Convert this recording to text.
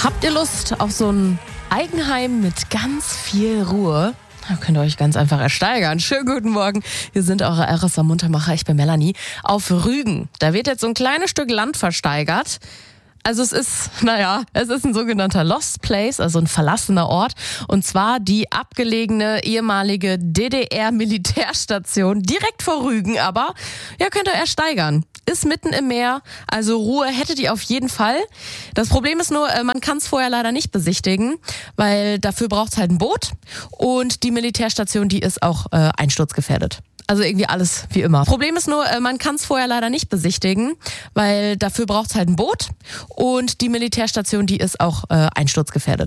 Habt ihr Lust auf so ein Eigenheim mit ganz viel Ruhe? Da könnt ihr euch ganz einfach ersteigern. Schönen guten Morgen. Wir sind eure RSA Muntermacher. Ich bin Melanie. Auf Rügen. Da wird jetzt so ein kleines Stück Land versteigert. Also es ist ein sogenannter Lost Place, also ein verlassener Ort. Und zwar die abgelegene ehemalige DDR-Militärstation, direkt vor Rügen, aber ja, könnt ihr ersteigern. Ist mitten im Meer, also Ruhe hättet ihr auf jeden Fall. Das Problem ist nur, man kann es vorher leider nicht besichtigen, weil dafür braucht es halt ein Boot. Und die Militärstation, die ist auch einsturzgefährdet. Also irgendwie alles wie immer. Problem ist nur, man kann es vorher leider nicht besichtigen, weil dafür braucht es halt ein Boot. Und die Militärstation, die ist auch einsturzgefährdet.